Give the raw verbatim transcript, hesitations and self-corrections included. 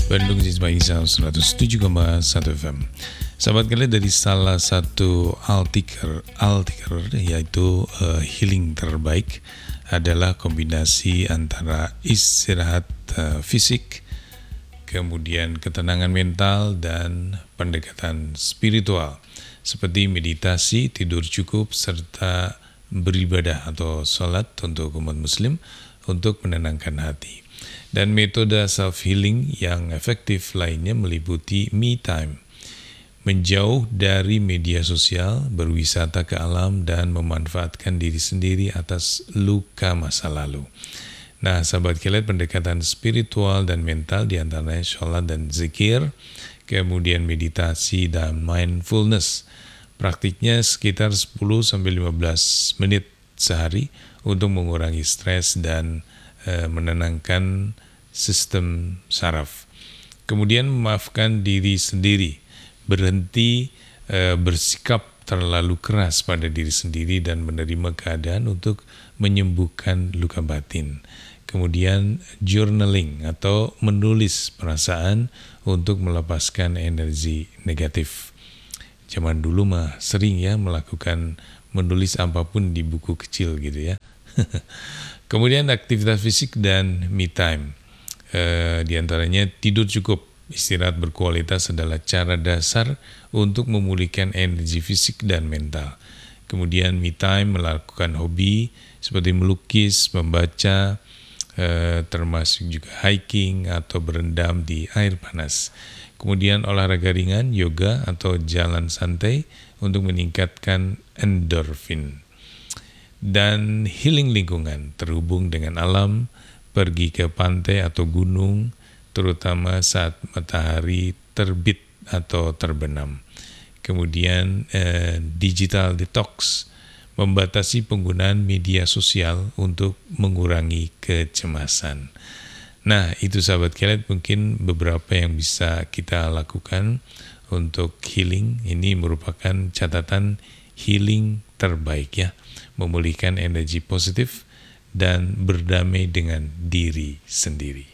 Bandung Jismai Sound seratus tujuh koma satu F M. Sahabat kalian, dari salah satu altiker, altiker yaitu uh, healing terbaik adalah kombinasi antara istirahat uh, fisik, kemudian ketenangan mental dan pendekatan spiritual seperti meditasi, tidur cukup, serta beribadah atau sholat untuk umat muslim untuk menenangkan hati. Dan metode self-healing yang efektif lainnya meliputi me time, menjauh dari media sosial, berwisata ke alam, dan memanfaatkan diri sendiri atas luka masa lalu. Nah, sahabat kilat, pendekatan spiritual dan mental diantaranya sholat dan zikir, kemudian meditasi dan mindfulness. Praktiknya sekitar sepuluh sampai lima belas menit sehari untuk mengurangi stres dan e, menenangkan sistem saraf. Kemudian memaafkan diri sendiri, berhenti e, bersikap terlalu keras pada diri sendiri dan menerima keadaan untuk menyembuhkan luka batin. Kemudian journaling atau menulis perasaan untuk melepaskan energi negatif. Zaman dulu mah sering ya melakukan menulis apapun di buku kecil gitu ya. Kemudian aktivitas fisik dan me time. E, di antaranya tidur cukup, istirahat berkualitas adalah cara dasar untuk memulihkan energi fisik dan mental. Kemudian me time, melakukan hobi seperti melukis, membaca, e, termasuk juga hiking atau berendam di air panas. Kemudian olahraga ringan, yoga atau jalan santai untuk meningkatkan endorfin. Dan healing lingkungan, terhubung dengan alam, pergi ke pantai atau gunung, terutama saat matahari terbit atau terbenam. Kemudian eh, digital detox, membatasi penggunaan media sosial untuk mengurangi kecemasan. Nah, itu sahabat kilat mungkin beberapa yang bisa kita lakukan untuk healing. Ini merupakan catatan healing terbaik ya, memulihkan energi positif dan berdamai dengan diri sendiri.